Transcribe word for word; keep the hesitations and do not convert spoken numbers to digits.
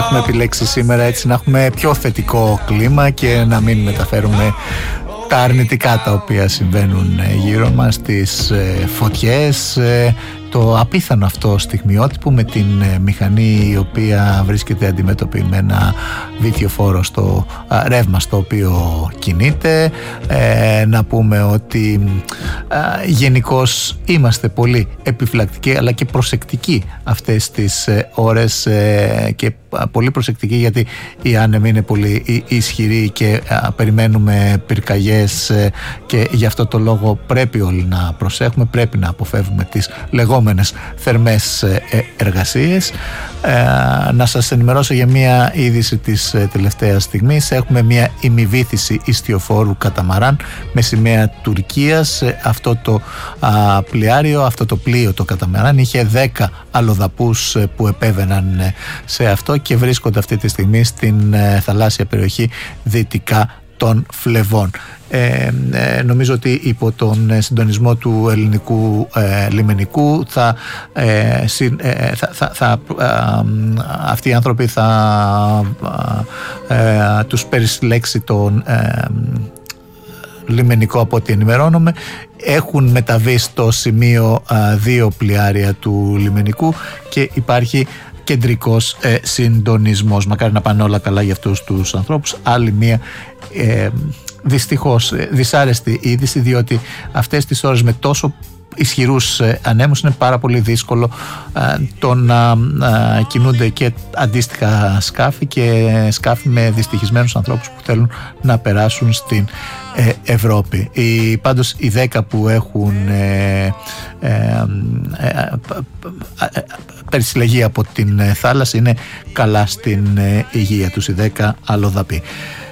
έχουμε επιλέξει σήμερα, έτσι να έχουμε πιο θετικό κλίμα και να μην μεταφέρουμε τα αρνητικά τα οποία συμβαίνουν γύρω μας, τις φωτιές, το απίθανο αυτό στιγμιότυπο με την μηχανή η οποία βρίσκεται αντιμέτωπη με ένα βιτιοφόρο στο ρεύμα στο οποίο κινείται. Ε, να πούμε ότι ε, γενικώς είμαστε πολύ επιφυλακτικοί αλλά και προσεκτικοί αυτές τις ε, ώρες ε, και πολύ προσεκτικοί, γιατί οι άνεμοι είναι πολύ ισχυροί και ε, περιμένουμε πυρκαγιές ε, και γι' αυτό το λόγο πρέπει όλοι να προσέχουμε, πρέπει να αποφεύγουμε τις λεγόμενες θερμές ε, εργασίες. Ε, να σας ενημερώσω για μια είδηση της ε, τελευταίας στιγμής. Έχουμε μια ημιβήθηση ιστιοφόρου καταμαράν με σημαία Τουρκίας. Ε, αυτό το α, πλοιάριο, αυτό το πλοίο το καταμαράν είχε δέκα αλλοδαπούς ε, που επέβαιναν ε, σε αυτό και βρίσκονται αυτή τη στιγμή στην ε, θαλάσσια περιοχή δυτικά των Φλεβών. Ε, ε, νομίζω ότι υπό τον συντονισμό του ελληνικού ε, λιμενικού θα, ε, συ, ε, θα, θα, θα ε, αυτοί οι άνθρωποι θα ε, ε, τους περισυλλέξει τον ε, λιμενικό, από ό,τι ενημερώνομαι. Έχουν μεταβεί στο σημείο ε, δύο πλοιάρια του λιμενικού και υπάρχει κεντρικός ε, συντονισμός. Μακάρι να πάνε όλα καλά για αυτούς τους ανθρώπους. Άλλη μία ε, δυστυχώς δυσάρεστη είδηση, διότι αυτές τις ώρες με τόσο ισχυρούς ανέμους είναι πάρα πολύ δύσκολο ε, το να ε, κινούνται και αντίστοιχα σκάφη και σκάφη με δυστυχισμένους ανθρώπους που θέλουν να περάσουν στην ε, Ευρώπη. Οι, πάντως οι δέκα που έχουν ε, ε, ε, ε, ε, περισυλλεγεί από την θάλασσα είναι καλά στην ε, υγεία τους, οι δέκα αλλοδαποί.